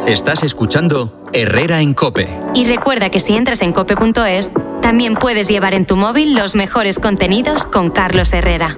Estás escuchando Herrera en COPE. Y recuerda que si entras en cope.es, también puedes llevar en tu móvil los mejores contenidos con Carlos Herrera.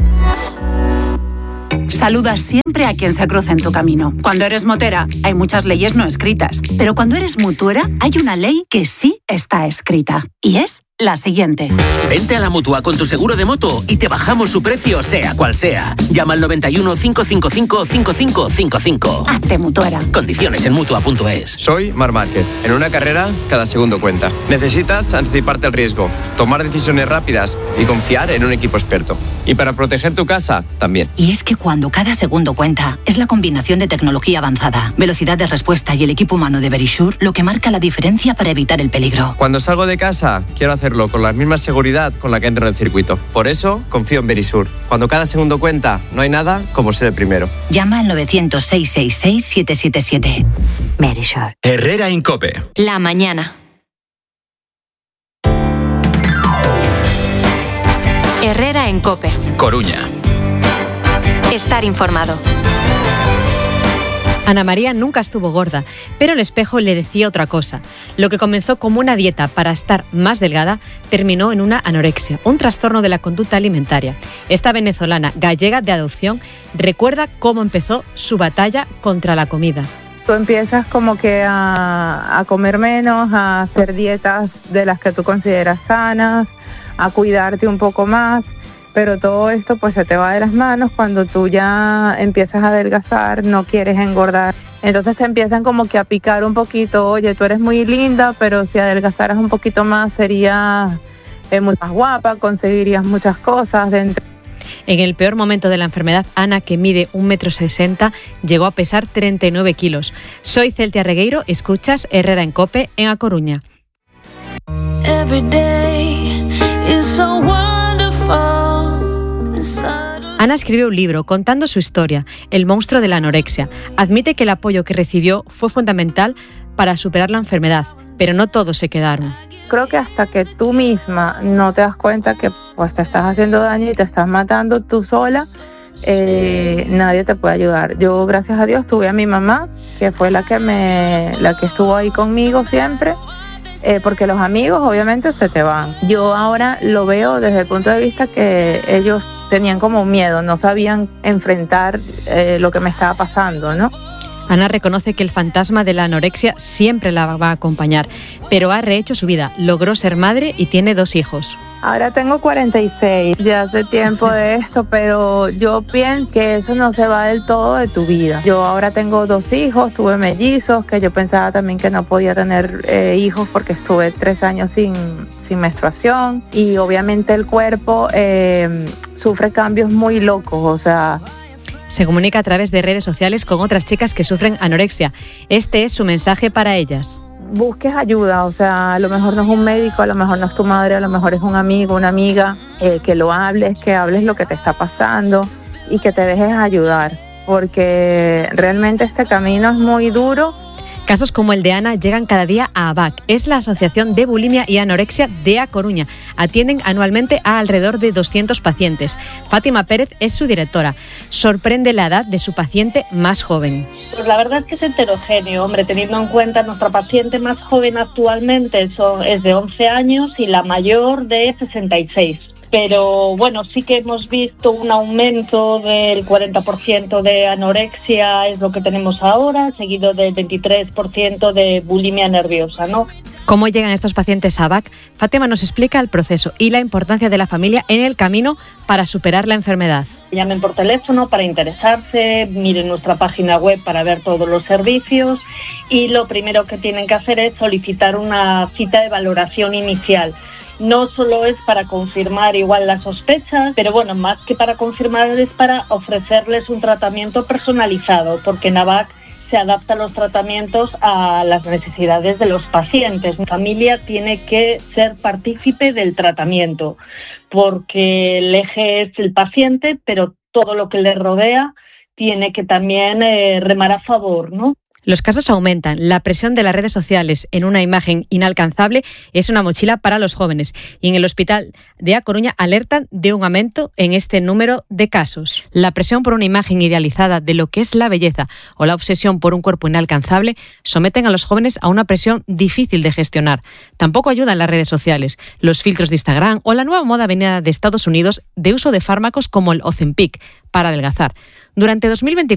Saludas siempre a quien se cruza en tu camino. Cuando eres motera, hay muchas leyes no escritas. Pero cuando eres mutuera, hay una ley que sí está escrita. Y es la siguiente. Vente a la Mutua con tu seguro de moto y te bajamos su precio, sea cual sea. Llama al 91 555 5555. Hazte mutuera. Condiciones en Mutua.es. Soy Marc Márquez. En una carrera, cada segundo cuenta. Necesitas anticiparte al riesgo, tomar decisiones rápidas y confiar en un equipo experto. Y para proteger tu casa, también. Y es que cuando cada segundo cuenta, es la combinación de tecnología avanzada, velocidad de respuesta y el equipo humano de Verisure lo que marca la diferencia para evitar el peligro. Cuando salgo de casa, quiero hacerlo con la misma seguridad con la que entro en el circuito. Por eso, confío en Verisure. Cuando cada segundo cuenta, no hay nada como ser el primero. Llama al 900-666-777. Verisure. Herrera en COPE. La mañana. Herrera en COPE. Coruña. Estar informado. Ana María nunca estuvo gorda, pero el espejo le decía otra cosa. Lo que comenzó como una dieta para estar más delgada terminó en una anorexia, un trastorno de la conducta alimentaria. Esta venezolana gallega de adopción recuerda cómo empezó su batalla contra la comida. Tú empiezas como que a comer menos, a hacer dietas de las que tú consideras sanas, a cuidarte un poco más. Pero todo esto pues se te va de las manos cuando tú ya empiezas a adelgazar, no quieres engordar. Entonces te empiezan como que a picar un poquito, oye, tú eres muy linda, pero si adelgazaras un poquito más serías muy más guapa, conseguirías muchas cosas dentro. En el peor momento de la enfermedad, Ana, que mide 1,60 m, llegó a pesar 39 kilos. Soy Celtia Regueiro, escuchas Herrera en COPE en A Coruña. Ana escribió un libro contando su historia, El monstruo de la anorexia. Admite que el apoyo que recibió fue fundamental para superar la enfermedad, pero no todos se quedaron. Creo que hasta que tú misma no te das cuenta que pues te estás haciendo daño y te estás matando tú sola, nadie te puede ayudar. Yo, gracias a Dios, tuve a mi mamá, que fue la que estuvo ahí conmigo siempre. Porque los amigos obviamente se te van. Yo ahora lo veo desde el punto de vista que ellos tenían como miedo, no sabían enfrentar lo que me estaba pasando, ¿no? Ana reconoce que el fantasma de la anorexia siempre la va a acompañar, pero ha rehecho su vida, logró ser madre y tiene 2 hijos. Ahora tengo 46, ya hace tiempo de esto, pero yo pienso que eso no se va del todo de tu vida. Yo ahora tengo 2 hijos, tuve mellizos, que yo pensaba también que no podía tener hijos porque estuve 3 años sin menstruación, y obviamente el cuerpo sufre cambios muy locos, o sea... Se comunica a través de redes sociales con otras chicas que sufren anorexia. Este es su mensaje para ellas. Busques ayuda, o sea, a lo mejor no es un médico, a lo mejor no es tu madre, a lo mejor es un amigo, una amiga, que lo hables, que hables lo que te está pasando y que te dejes ayudar, porque realmente este camino es muy duro. Casos como el de Ana llegan cada día a ABAC, es la Asociación de Bulimia y Anorexia de A Coruña. Atienden anualmente a alrededor de 200 pacientes. Fátima Pérez es su directora. Sorprende la edad de su paciente más joven. Pues la verdad es que es heterogéneo, hombre, teniendo en cuenta nuestra paciente más joven actualmente es de 11 años y la mayor de 66. Pero bueno, sí que hemos visto un aumento del 40% de anorexia, es lo que tenemos ahora, seguido del 23% de bulimia nerviosa, ¿no? ¿Cómo llegan estos pacientes a ABAC? Fátima nos explica el proceso y la importancia de la familia en el camino para superar la enfermedad. Llamen por teléfono para interesarse, miren nuestra página web para ver todos los servicios y lo primero que tienen que hacer es solicitar una cita de valoración inicial. No solo es para confirmar igual las sospechas, pero bueno, más que para confirmar es para ofrecerles un tratamiento personalizado, porque en ABAC se adaptan los tratamientos a las necesidades de los pacientes. La familia tiene que ser partícipe del tratamiento, porque el eje es el paciente, pero todo lo que le rodea tiene que también remar a favor, ¿no? Los casos aumentan. La presión de las redes sociales en una imagen inalcanzable es una mochila para los jóvenes. Y en el Hospital de A Coruña alertan de un aumento en este número de casos. La presión por una imagen idealizada de lo que es la belleza o la obsesión por un cuerpo inalcanzable someten a los jóvenes a una presión difícil de gestionar. Tampoco ayudan las redes sociales, los filtros de Instagram o la nueva moda venida de Estados Unidos de uso de fármacos como el Ozempic para adelgazar. Durante 2024